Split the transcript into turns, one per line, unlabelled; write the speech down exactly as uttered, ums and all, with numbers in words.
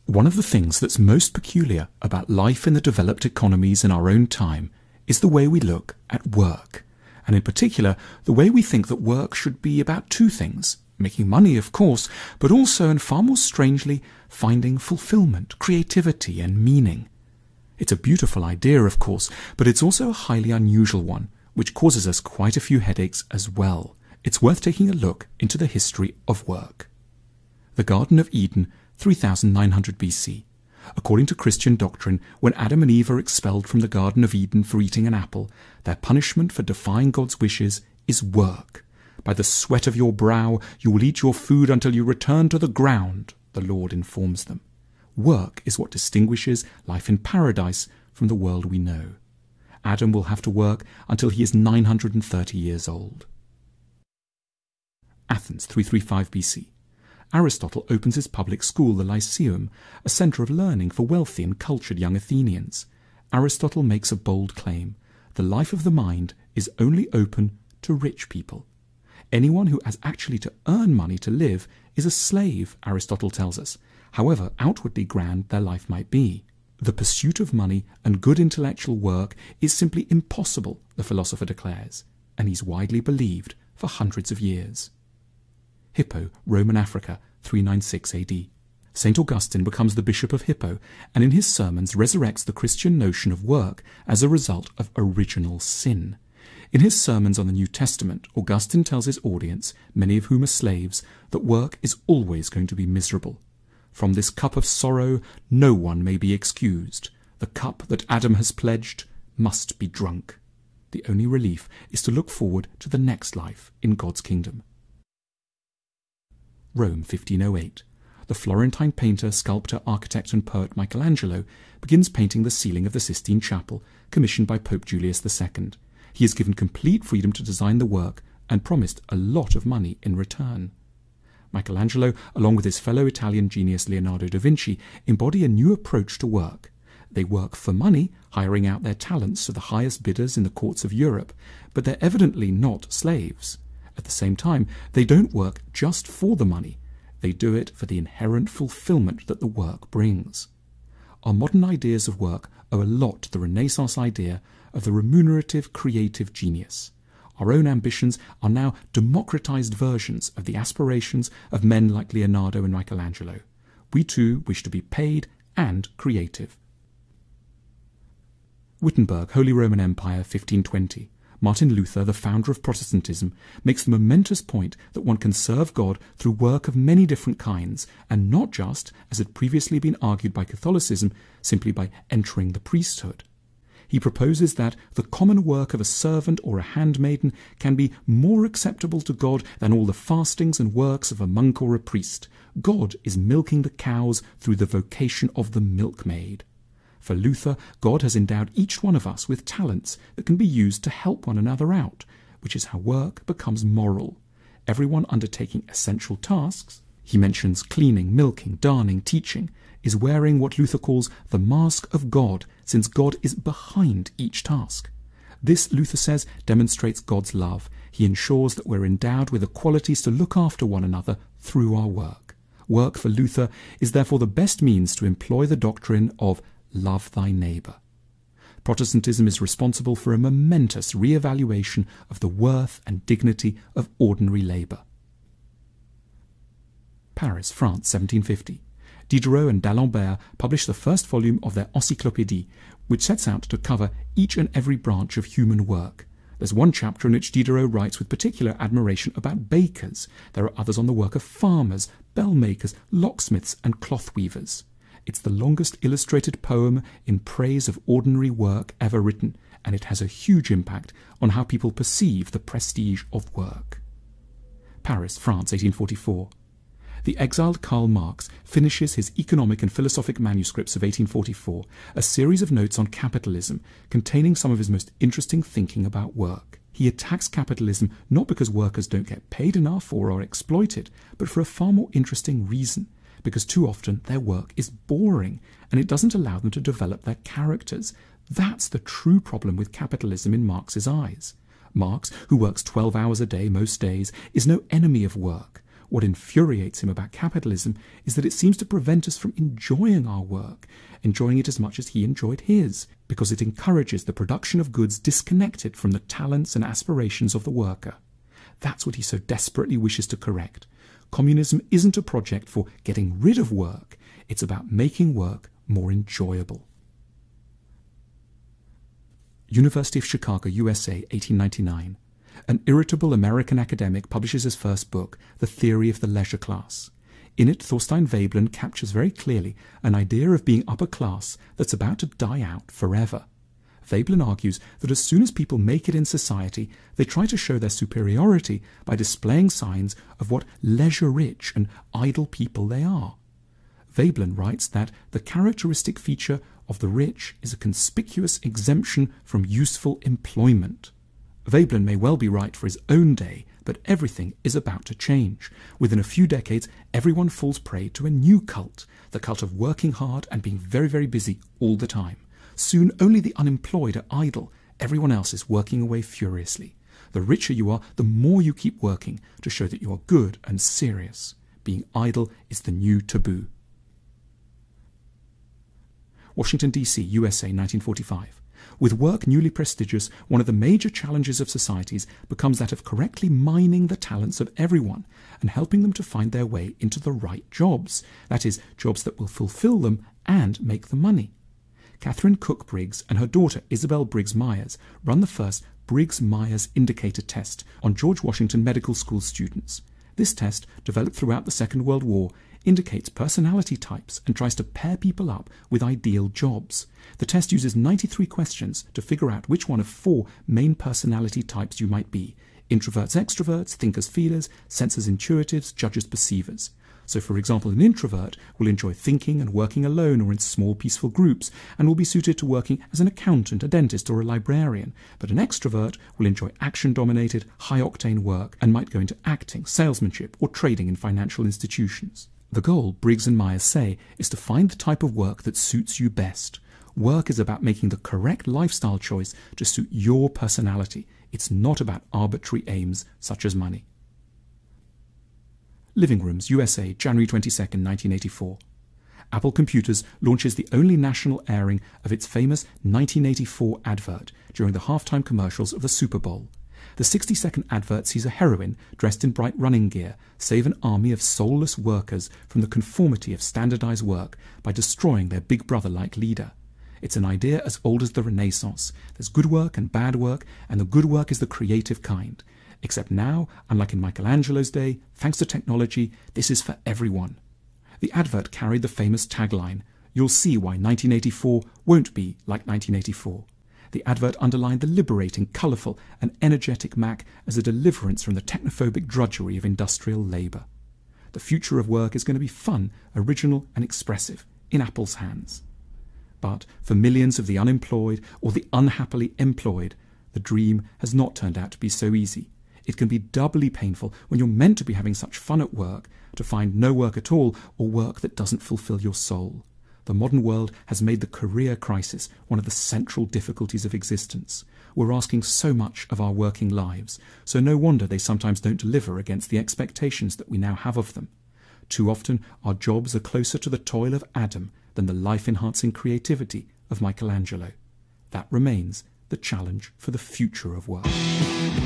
One of the things that's most peculiar about life in the developed economies in our own time is the way we look at work, and in particular the way we think that work should be about two things: making money, of course, but also, and far more strangely, finding fulfillment, creativity and meaning. It's a beautiful idea, of course, but it's also a highly unusual one, which causes us quite a few headaches as well. It's worth taking a look into the history of work. The Garden of Eden, three thousand nine hundred B C. According to Christian doctrine, when Adam and Eve are expelled from the Garden of Eden for eating an apple, their punishment for defying God's wishes is work. By the sweat of your brow you will eat your food until you return to the ground, the Lord informs them. Work is what distinguishes life in paradise from the world we know. Adam will have to work until he is nine hundred thirty years old. Athens, three thirty-five B C. Aristotle opens his public school, the Lyceum, a centre of learning for wealthy and cultured young Athenians. Aristotle makes a bold claim: the life of the mind is only open to rich people. Anyone who has actually to earn money to live is a slave, Aristotle tells us, however outwardly grand their life might be. The pursuit of money and good intellectual work is simply impossible, the philosopher declares, and he's widely believed for hundreds of years. Hippo, Roman Africa, three ninety-six A D. Saint Augustine becomes the Bishop of Hippo, and in his sermons resurrects the Christian notion of work as a result of original sin. In his sermons on the New Testament, Augustine tells his audience, many of whom are slaves, that work is always going to be miserable. From this cup of sorrow no one may be excused. The cup that Adam has pledged must be drunk. The only relief is to look forward to the next life in God's kingdom. Rome, fifteen oh eight. The Florentine painter, sculptor, architect and poet Michelangelo begins painting the ceiling of the Sistine Chapel, commissioned by Pope Julius the Second. He is given complete freedom to design the work and promised a lot of money in return. Michelangelo, along with his fellow Italian genius Leonardo da Vinci, embody a new approach to work. They work for money, hiring out their talents to the highest bidders in the courts of Europe, but they're evidently not slaves. At the same time, they don't work just for the money. They do it for the inherent fulfillment that the work brings. Our modern ideas of work owe a lot to the Renaissance idea of the remunerative creative genius. Our own ambitions are now democratized versions of the aspirations of men like Leonardo and Michelangelo. We too wish to be paid and creative. Wittenberg, Holy Roman Empire, fifteen twenty. Martin Luther, the founder of Protestantism, makes the momentous point that one can serve God through work of many different kinds, and not just, as had previously been argued by Catholicism, simply by entering the priesthood. He proposes that the common work of a servant or a handmaiden can be more acceptable to God than all the fastings and works of a monk or a priest. God is milking the cows through the vocation of the milkmaid. For Luther, God has endowed each one of us with talents that can be used to help one another out, which is how work becomes moral. Everyone undertaking essential tasks, he mentions cleaning, milking, darning, teaching, is wearing what Luther calls the mask of God, since God is behind each task. This, Luther says, demonstrates God's love. He ensures that we're endowed with the qualities to look after one another through our work. Work, for Luther, is therefore the best means to employ the doctrine of love thy neighbour. Protestantism is responsible for a momentous re-evaluation of the worth and dignity of ordinary labour. Paris, France, seventeen fifty. Diderot and D'Alembert published the first volume of their Encyclopédie, which sets out to cover each and every branch of human work. There's one chapter in which Diderot writes with particular admiration about bakers. There are others on the work of farmers, bell makers, locksmiths and cloth weavers. It's the longest illustrated poem in praise of ordinary work ever written, and it has a huge impact on how people perceive the prestige of work. Paris, France, eighteen forty-four. The exiled Karl Marx finishes his economic and philosophic manuscripts of eighteen forty-four, a series of notes on capitalism containing some of his most interesting thinking about work. He attacks capitalism not because workers don't get paid enough or are exploited, but for a far more interesting reason, because too often their work is boring and it doesn't allow them to develop their characters. That's the true problem with capitalism in Marx's eyes. Marx, who works twelve hours a day most days, is no enemy of work. What infuriates him about capitalism is that it seems to prevent us from enjoying our work, enjoying it as much as he enjoyed his, because it encourages the production of goods disconnected from the talents and aspirations of the worker. That's what he so desperately wishes to correct. Communism isn't a project for getting rid of work, it's about making work more enjoyable. University of Chicago, U S A, eighteen ninety-nine. An irritable American academic publishes his first book, The Theory of the Leisure Class. In it, Thorstein Veblen captures very clearly an idea of being upper class that's about to die out forever. Veblen argues that as soon as people make it in society, they try to show their superiority by displaying signs of what leisure-rich and idle people they are. Veblen writes that the characteristic feature of the rich is a conspicuous exemption from useful employment. Veblen may well be right for his own day, but everything is about to change. Within a few decades, everyone falls prey to a new cult, the cult of working hard and being very, very busy all the time. Soon only the unemployed are idle, everyone else is working away furiously. The richer you are, the more you keep working to show that you are good and serious. Being idle is the new taboo. Washington, D C, U S A, nineteen forty-five. With work newly prestigious, one of the major challenges of societies becomes that of correctly mining the talents of everyone and helping them to find their way into the right jobs, that is, jobs that will fulfill them and make the money. Catherine Cook Briggs and her daughter Isabel Briggs Myers run the first Briggs-Myers Indicator Test on George Washington Medical School students. This test, developed throughout the Second World War, indicates personality types and tries to pair people up with ideal jobs. The test uses ninety-three questions to figure out which one of four main personality types you might be: introverts, extroverts, thinkers, feelers, sensors, intuitives, judges, perceivers. So, for example, an introvert will enjoy thinking and working alone or in small, peaceful groups, and will be suited to working as an accountant, a dentist, or a librarian. But an extrovert will enjoy action-dominated, high-octane work and might go into acting, salesmanship, or trading in financial institutions. The goal, Briggs and Myers say, is to find the type of work that suits you best. Work is about making the correct lifestyle choice to suit your personality. It's not about arbitrary aims such as money. Living Rooms, U S A, January twenty-second, nineteen eighty-four. Apple Computers launches the only national airing of its famous nineteen eighty-four advert during the halftime commercials of the Super Bowl. The sixty-second advert sees a heroine dressed in bright running gear save an army of soulless workers from the conformity of standardized work by destroying their big brother-like leader. It's an idea as old as the Renaissance. There's good work and bad work, and the good work is the creative kind. Except now, unlike in Michelangelo's day, thanks to technology, this is for everyone. The advert carried the famous tagline, "You'll see why nineteen eighty-four won't be like nineteen eighty-four. The advert underlined the liberating, colourful and energetic Mac as a deliverance from the technophobic drudgery of industrial labour. The future of work is going to be fun, original and expressive, in Apple's hands. But for millions of the unemployed or the unhappily employed, the dream has not turned out to be so easy. It can be doubly painful when you're meant to be having such fun at work, to find no work at all or work that doesn't fulfill your soul. The modern world has made the career crisis one of the central difficulties of existence. We're asking so much of our working lives, so no wonder they sometimes don't deliver against the expectations that we now have of them. Too often our jobs are closer to the toil of Adam than the life-enhancing creativity of Michelangelo. That remains the challenge for the future of work.